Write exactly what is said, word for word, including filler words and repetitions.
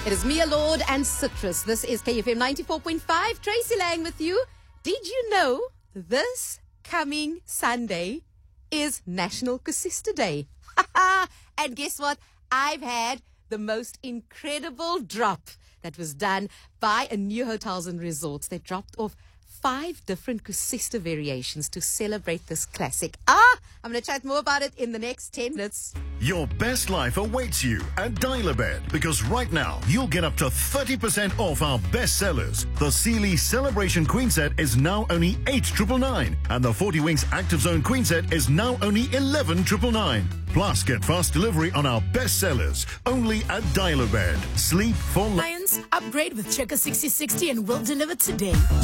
It is Mia Lord and Citrus. This is K F M ninety-four point five. Tracy Lang with you. Did you know this coming Sunday is National Kusista Day? And guess what? I've had the most incredible drop that was done by a New Hotels and Resorts. They dropped off five different Kusista variations to celebrate this classic. Ah, I'm going to chat more about it in the next ten minutes. Your best life awaits you at Dial-A-Bed, because right now you'll get up to thirty percent off our best sellers. The Sealy Celebration Queen Set is now only eight thousand nine hundred ninety-nine, and the forty Winks Active Zone Queen Set is now only eleven thousand nine hundred ninety-nine. Plus, get fast delivery on our best sellers only at Dial-A-Bed. Sleep for life. Lions, upgrade with Checker sixty sixty and we'll deliver today.